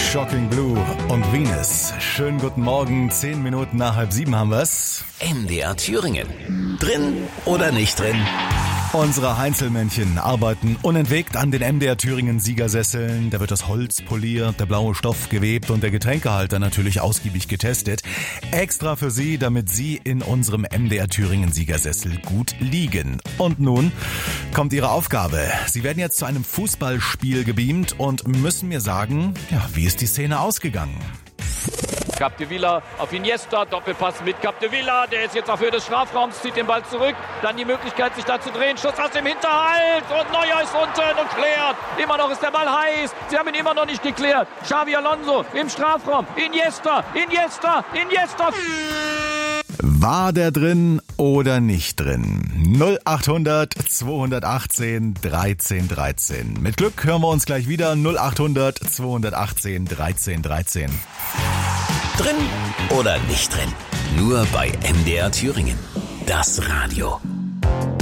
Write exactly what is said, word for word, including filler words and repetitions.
Shocking Blue und Venus. Schönen guten Morgen, zehn Minuten nach halb sieben haben wir's. M D R Thüringen. Drin oder nicht drin? Unsere Heinzelmännchen arbeiten unentwegt an den M D R Thüringen Siegersesseln. Da wird das Holz poliert, der blaue Stoff gewebt und der Getränkehalter natürlich ausgiebig getestet. Extra für Sie, damit Sie in unserem M D R Thüringen Siegersessel gut liegen. Und nun kommt Ihre Aufgabe. Sie werden jetzt zu einem Fußballspiel gebeamt und müssen mir sagen, ja, wie ist die Szene ausgegangen? Capdevila auf Iniesta, Doppelpass mit Capdevila, der ist jetzt auf Höhe des Strafraums, zieht den Ball zurück, dann die Möglichkeit sich da zu drehen, Schuss aus dem Hinterhalt und Neuer ist unten und klärt, immer noch ist der Ball heiß, sie haben ihn immer noch nicht geklärt, Xavi Alonso im Strafraum, Iniesta, Iniesta, Iniesta. War der drin oder nicht drin? null achthundert zweihundertachtzehn dreizehn dreizehn. Mit Glück hören wir uns gleich wieder. null achthundert zweihundertachtzehn dreizehn dreizehn. Drin oder nicht drin? Nur bei M D R Thüringen. Das Radio.